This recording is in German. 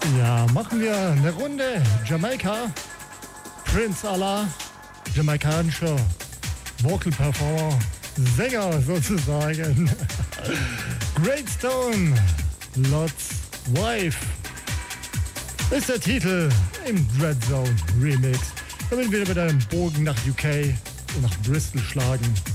Ja, machen wir eine Runde Jamaika. Prince Allah, jamaikanischer Vocal Performer, Sänger sozusagen. Great Stone, Lot's Wife ist der Titel im Dread Zone Remix. Damit wir wieder einen Bogen nach UK und nach Bristol schlagen.